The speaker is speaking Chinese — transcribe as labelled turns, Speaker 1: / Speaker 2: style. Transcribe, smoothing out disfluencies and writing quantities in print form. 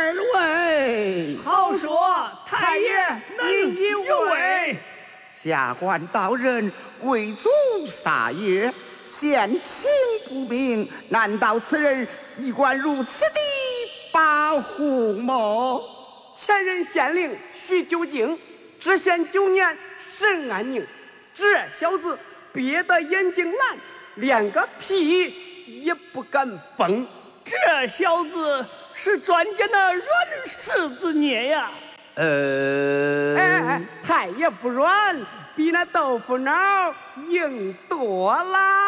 Speaker 1: 位。
Speaker 2: 好说，太爷您一位。
Speaker 1: 下官道人为祖撒野，县情不明，难道此人一贯如此的跋扈么？
Speaker 2: 前任县令徐九敬，知县9年审安宁，这小子憋得眼睛蓝，连个屁也不敢蹦。
Speaker 3: 这小子是专家的软柿子捏呀！
Speaker 2: 太爷不软，比那豆腐脑硬多了。